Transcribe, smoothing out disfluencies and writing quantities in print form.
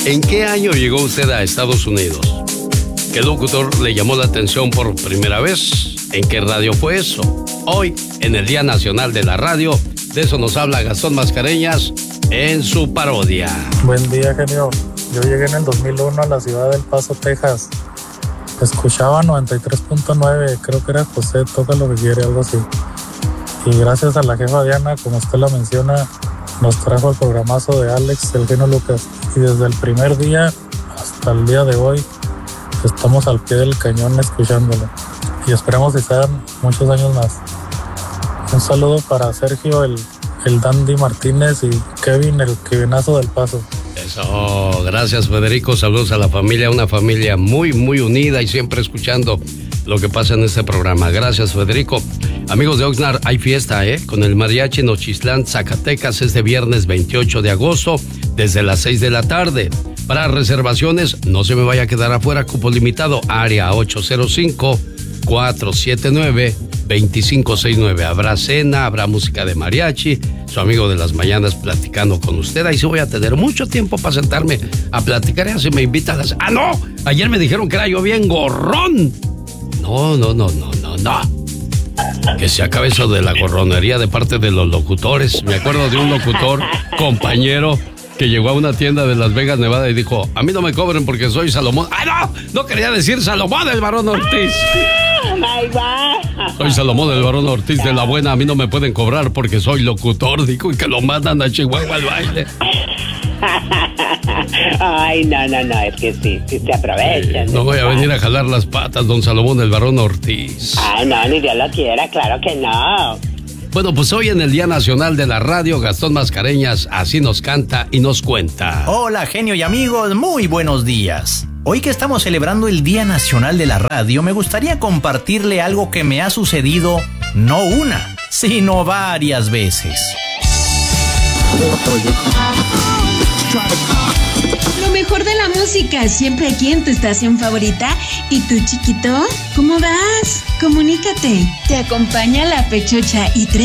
¿En qué año llegó usted a Estados Unidos? ¿Qué locutor le llamó la atención por primera vez? ¿En qué radio fue eso? Hoy, en el Día Nacional de la Radio, de eso nos habla Gastón Mascareñas en su parodia. Buen día, genio. Yo llegué en el 2001 a la ciudad del Paso, Texas. Escuchaba 93.9, creo que era José, toca lo que quiere, algo así. Y gracias a la jefa Diana, como usted la menciona, nos trajo el programazo de Alex, el genio Lucas. Y desde el primer día hasta el día de hoy, estamos al pie del cañón escuchándolo. Y esperamos que sean muchos años más. Un saludo para Sergio, el Dandy Martínez, y Kevin, el Kevinazo del Paso. Eso, gracias Federico, saludos a la familia, una familia muy, muy unida y siempre escuchando lo que pasa en este programa. Gracias Federico. Amigos de Oxnard, hay fiesta, con el Mariachi Nochistlán, Zacatecas, este viernes 28 de agosto, desde las 6 de la tarde. Para reservaciones, no se me vaya a quedar afuera, cupo limitado, área 805-479-2569. Habrá cena, habrá música de mariachi, su amigo de las mañanas platicando con usted. Ahí sí voy a tener mucho tiempo para sentarme a platicar y así me invita a las... ¡Ah, no! Ayer me dijeron que era yo bien gorrón. No. Que se acabe eso de la gorronería de parte de los locutores. Me acuerdo de un locutor, compañero, que llegó a una tienda de Las Vegas, Nevada, y dijo: a mí no me cobren porque soy Salomón. ¡Ay, no! No quería decir Salomón el Barón Ortiz. Soy Salomón el Barón Ortiz de la Buena. A mí no me pueden cobrar porque soy locutor. Dijo, y que lo mandan a Chihuahua al baile. Ay, no, es que sí se aprovechan. No voy a venir a jalar las patas, don Salomón el Barón Ortiz. Ay, no, ni Dios lo quiera, claro que no. Bueno, pues hoy en el Día Nacional de la Radio, Gastón Mascareñas así nos canta y nos cuenta. Hola, genio y amigos, muy buenos días. Hoy que estamos celebrando el Día Nacional de la Radio, me gustaría compartirle algo que me ha sucedido no una, sino varias veces. Lo mejor de la música, siempre aquí en tu estación favorita. ¿Y tú, chiquito? ¿Cómo vas? Comunícate. Te acompaña la Pechocha y 3